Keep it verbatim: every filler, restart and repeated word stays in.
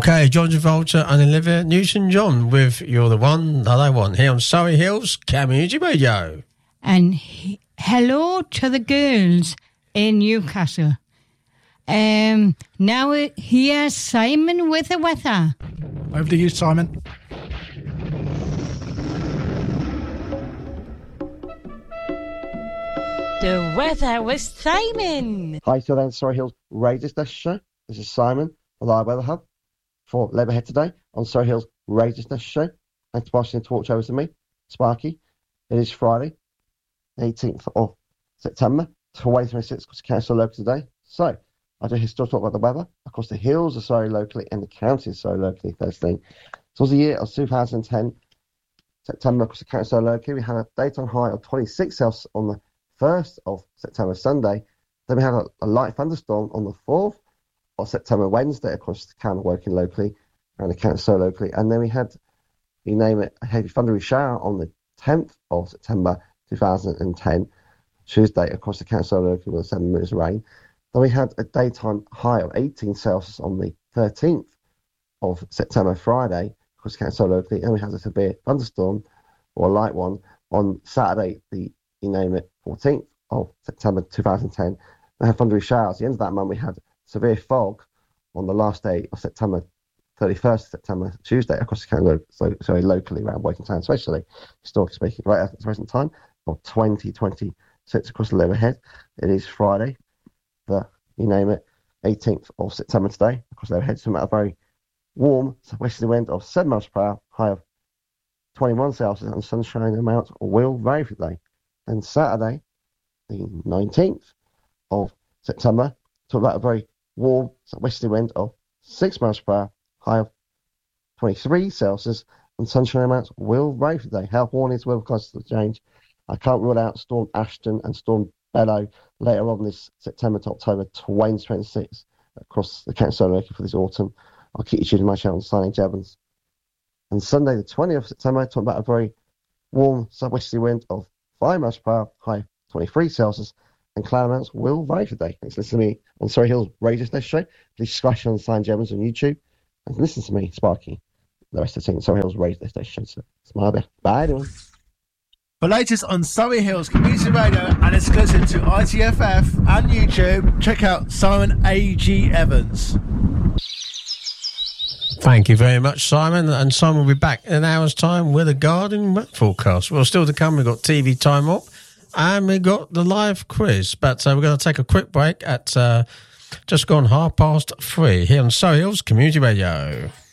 Okay, John Travolta and Olivia Newton-John with You're the One That I Want here on Surrey Hills Community Radio. And he- hello to the girls in Newcastle. Um, now here's Simon with the weather. Over to you, Simon. The weather with Simon. Hi, so then, Surrey Hills Radio Station Show. This is Simon, the Live Weather Hub for Leatherhead today on Surrey Hills Radio Station Show. Thanks for watching the torch over to me, Sparky. It is Friday, eighteenth of September, twenty twenty-six, across the county so local today. So, I do still talk about the weather. Across the hills are Surrey locally and the county is Surrey locally Thursday. So, it was the year of two thousand ten, September, across the county so locally. We had a daytime high of twenty-six Celsius on the first of September, Sunday. Then we had a, a light thunderstorm on the fourth of September, Wednesday, across the county working locally and the county so locally. And then we had, you name it, a heavy thundery shower on the tenth of September two thousand ten, Tuesday, across the county so locally with seven minutes of rain. Then we had a daytime high of eighteen Celsius on the thirteenth of September, Friday, across the county so locally. And we had a severe thunderstorm, or a light one, on Saturday, the, you name it, fourteenth of September two thousand ten. We had thundery showers. At the end of that month, we had severe fog on the last day of September, thirty-first of September, Tuesday, across the county, so sorry, locally around Woking Town, especially, historically speaking, right at the present time of twenty twenty-six across the Leatherhead. It is Friday, the, you name it, eighteenth of September today, across the Leatherhead. So a very warm southwesterly wind of seven miles per hour, high of twenty-one Celsius, and sunshine amount will vary for the day. And Saturday, the nineteenth of September, talk about a very warm southwesterly wind of six miles per hour, high of twenty-three Celsius, and sunshine amounts will vary for the day. Health warnings will constantly change. I can't rule out Storm Ashton and Storm Bello later on this September to October twenty twenty-six across the county so local for this autumn. I'll keep you tuned in my channel, Signing Evans. And Sunday, the twentieth of September, talk about a very warm southwesterly wind of five miles per hour, high twenty-three Celsius, and cloud amounts will vary today. Thanks for listening to me on Surrey Hills Radio Station Show. Please subscribe on Sign Germans on YouTube and listen to me, Sparky, the rest of the team, Surrey Hills Radio Station. So, smile bit. Bye, everyone. For latest on Surrey Hills Community Radio and exclusive to I T F F and YouTube, check out Simon A G Evans. Thank you very much, Simon. And Simon will be back in an hour's time with a garden wet forecast. Well, still to come, we've got T V Time Up and we've got the live quiz. But uh, we're going to take a quick break at uh, just gone half past three here on Surrey Hills Community Radio.